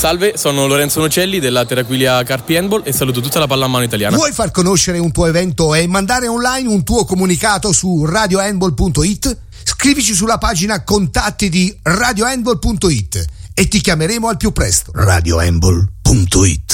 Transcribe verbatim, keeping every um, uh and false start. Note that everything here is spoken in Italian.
Salve, sono Lorenzo Nocelli della Terraquilia Carpi Handball e saluto tutta la pallamano italiana. Vuoi far conoscere un tuo evento e mandare online un tuo comunicato su radio handball punto it? Scrivici sulla pagina contatti di radio handball punto it e ti chiameremo al più presto. radio handball punto it